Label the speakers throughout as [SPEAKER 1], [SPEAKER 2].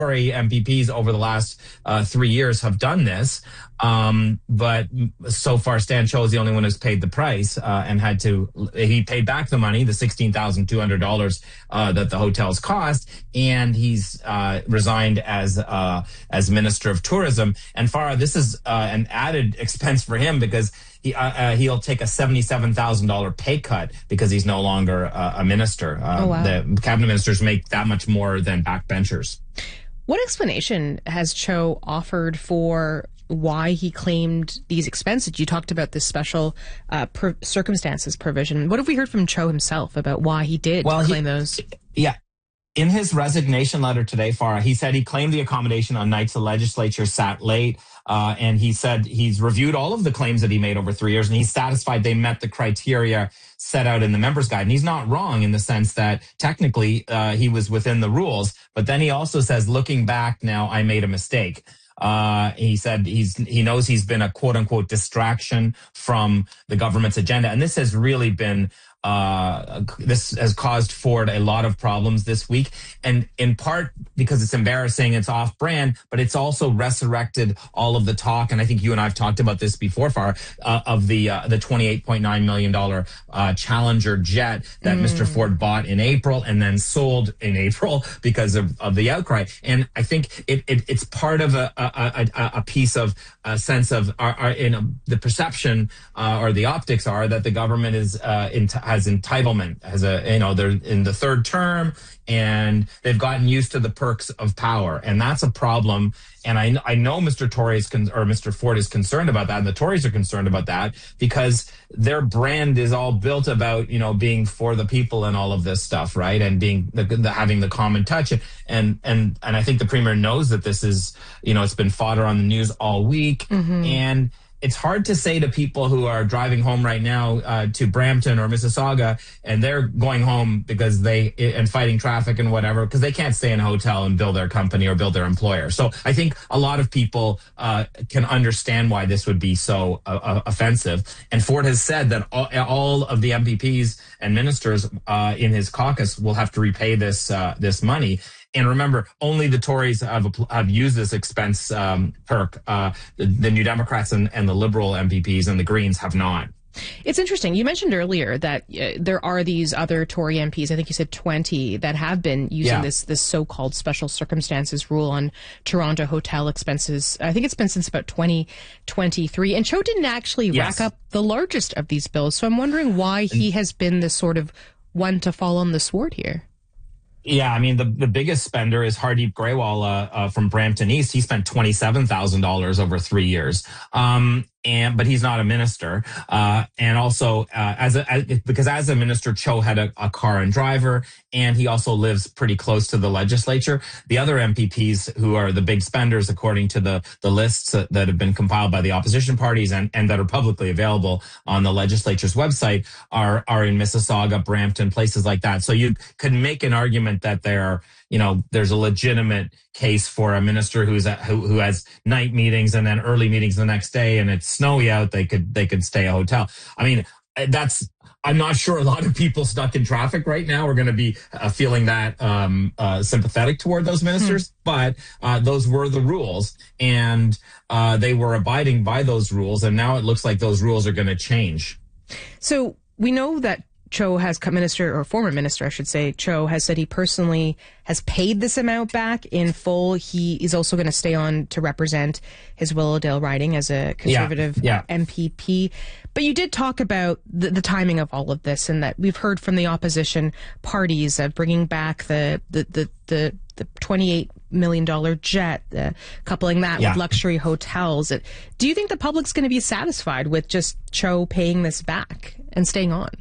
[SPEAKER 1] Tory MPPs over the last 3 years have done this. But so far, Stan Cho is the only one who's paid the price and he paid back the money, the $16,200 that the hotels cost, and he's resigned as Minister of Tourism. And Farah, this is an added expense for him because he'll take a $77,000 pay cut because he's no longer a minister.
[SPEAKER 2] Oh, wow.
[SPEAKER 1] The cabinet ministers make that much more than backbenchers.
[SPEAKER 2] What explanation has Cho offered for why he claimed these expenses? You talked about this special circumstances provision. What have we heard from Cho himself about why he did claim those?
[SPEAKER 1] Yeah. In his resignation letter today, Farah, he said he claimed the accommodation on nights the legislature sat late. And he said he's reviewed all of the claims that he made over 3 years, and he's satisfied they met the criteria set out in the member's guide. And he's not wrong in the sense that technically he was within the rules. But then he also says, looking back now, I made a mistake. He said he knows he's been a quote unquote distraction from the government's agenda. And this has really been this has caused Ford a lot of problems this week, and in part because it's embarrassing, it's off brand, but it's also resurrected all of the talk. And I think you and I've talked about this before, Farah, of the $28.9 million Challenger jet that Mr. Ford bought in April and then sold in April because of the outcry. And I think it's part of a piece of a sense of the perception or the optics are that the government has entitlement, they're in the third term and they've gotten used to the perks of power, and that's a problem. And I know Mr. Ford is concerned about that, and the Tories are concerned about that because their brand is all built about being for the people and all of this stuff, right? And being having the common touch, and I think the Premier knows that this is it's been fodder on the news all week, and it's hard to say to people who are driving home right now to Brampton or Mississauga, and they're going home because and fighting traffic and whatever, because they can't stay in a hotel and build their company or build their employer. So I think a lot of people can understand why this would be so offensive. And Ford has said that all of the MPPs and ministers in his caucus will have to repay this money. And remember, only the Tories have used this expense perk. The New Democrats and the Liberal MPPs and the Greens have not.
[SPEAKER 2] It's interesting. You mentioned earlier that there are these other Tory MPs, I think you said 20, that have been using this so-called special circumstances rule on Toronto hotel expenses. I think it's been since about 2023. And Cho didn't actually rack up the largest of these bills. So I'm wondering why he has been this sort of one to fall on the sword here.
[SPEAKER 1] Yeah, I mean, the biggest spender is Hardeep Grewal from Brampton East. He spent $27,000 over 3 years. But he's not a minister. And also, because as a minister, Cho had a car and driver, and he also lives pretty close to the legislature. The other MPPs who are the big spenders, according to the lists that have been compiled by the opposition parties and that are publicly available on the legislature's website, are in Mississauga, Brampton, places like that. So you could make an argument that there's a legitimate case for a minister who has night meetings and then early meetings the next day, and it's snowy out. They could stay a hotel. I mean, I'm not sure a lot of people stuck in traffic right now are going to be feeling that sympathetic toward those ministers, but those were the rules, and they were abiding by those rules, and now it looks like those rules are going to change.
[SPEAKER 2] So we know that Cho has, former minister, I should say, Cho has said he personally has paid this amount back in full. He is also going to stay on to represent his Willowdale riding as a Conservative MPP. But you did talk about the timing of all of this, and that we've heard from the opposition parties of bringing back the $28 million jet, coupling that with luxury hotels. Do you think the public's going to be satisfied with just Cho paying this back and staying on?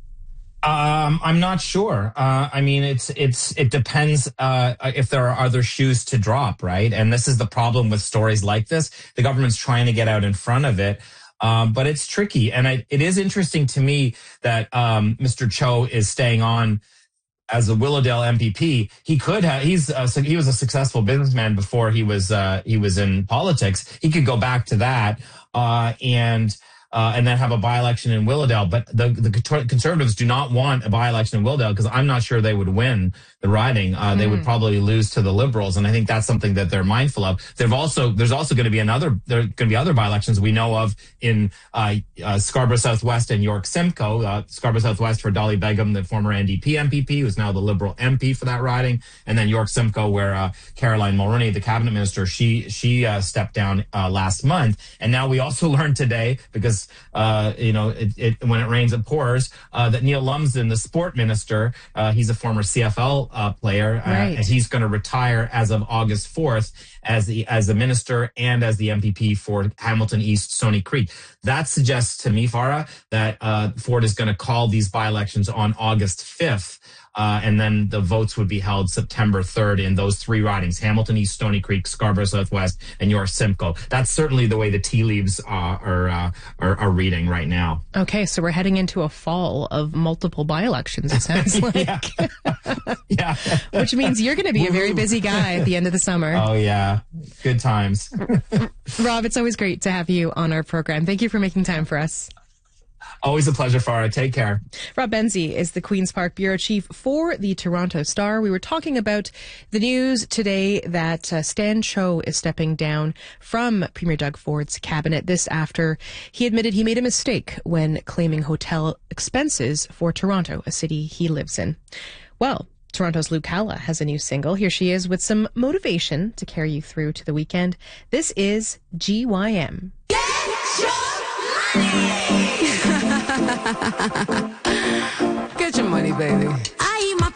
[SPEAKER 1] I'm not sure. I mean, it depends if there are other shoes to drop, right? And this is the problem with stories like this. The government's trying to get out in front of it, but it's tricky. And it is interesting to me that Mr. Cho is staying on as a Willowdale MPP. He was a successful businessman before he was in politics. He could go back to that, and and then have a by-election in Willowdale. But the Conservatives do not want a by-election in Willowdale because I'm not sure they would win the riding. They would probably lose to the Liberals, and I think that's something that they're mindful of. There's also going to be other by-elections we know of in Scarborough Southwest and York Simcoe. Scarborough Southwest for Dolly Begum, the former NDP MPP, who's now the Liberal MP for that riding, and then York Simcoe, where Caroline Mulroney, the cabinet minister, she stepped down last month. And now we also learned today, because when it rains it pours, that Neil Lumsden, the sport minister, he's a former CFL player,
[SPEAKER 2] Right.
[SPEAKER 1] and he's going to retire as of August 4th as the minister and as the MPP for Hamilton East Stony Creek. That suggests to me, Farah, that Ford is going to call these by-elections on August 5th. And then the votes would be held September 3rd in those three ridings: Hamilton East, Stony Creek, Scarborough Southwest, and York Simcoe. That's certainly the way the tea leaves are reading right now.
[SPEAKER 2] Okay, so we're heading into a fall of multiple by-elections, it sounds like.
[SPEAKER 1] Yeah.
[SPEAKER 2] Which means you're going to be a very busy guy at the end of the summer.
[SPEAKER 1] Oh, yeah. Good times.
[SPEAKER 2] Rob, it's always great to have you on our program. Thank you for making time for us.
[SPEAKER 1] Always a pleasure, Farah. Take care.
[SPEAKER 2] Rob Benzie is the Queen's Park Bureau Chief for the Toronto Star. We were talking about the news today that Stan Cho is stepping down from Premier Doug Ford's cabinet. This after he admitted he made a mistake when claiming hotel expenses for Toronto, a city he lives in. Well, Toronto's Luke Halla has a new single. Here she is with some motivation to carry you through to the weekend. This is GYM.
[SPEAKER 3] Get your money! Get your money, baby. I eat my